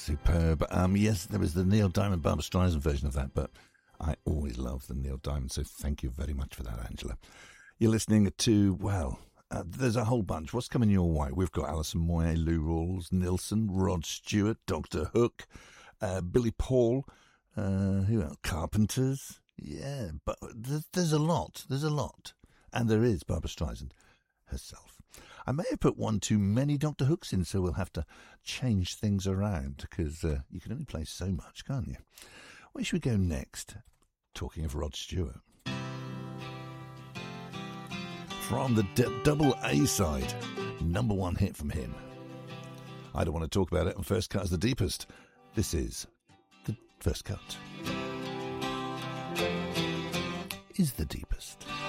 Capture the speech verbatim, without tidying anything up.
superb. Um, yes, there was the Neil Diamond Barbra Streisand version of that, but I always love the Neil Diamond, so thank you very much for that, Angela. You're listening to, well, uh, there's a whole bunch. What's coming your way? We've got Alison Moyet, Lou Rawls, Nilsson, Rod Stewart, Doctor Hook, uh, Billy Paul, uh, who else? Carpenters. Yeah, but there's, there's a lot. There's a lot. And there is Barbra Streisand herself. I may have put one too many Doctor Hooks in, so we'll have to change things around, because uh, you can only play so much, can't you? Where should we go next? Talking of Rod Stewart. From the d- double A side, number one hit from him. I don't want to talk about it, and First Cut is the deepest. This is the First Cut. Is the deepest.